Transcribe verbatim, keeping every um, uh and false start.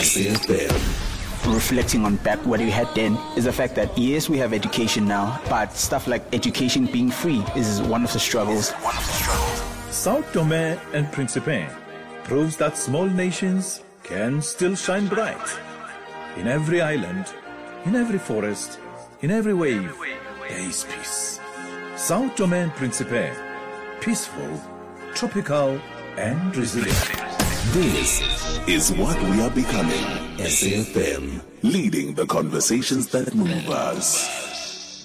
S A F M. Reflecting on back what we had then is the fact that yes, we have education now, but stuff like education being free is one of the struggles. One of the struggles. Sao Tome and Principe proves that small nations can still shine bright. In every island, in every forest, in every wave, there is peace. Sao Tome and Principe, peaceful, tropical, and resilient. This is what we are becoming. S A F M, leading the conversations that move us.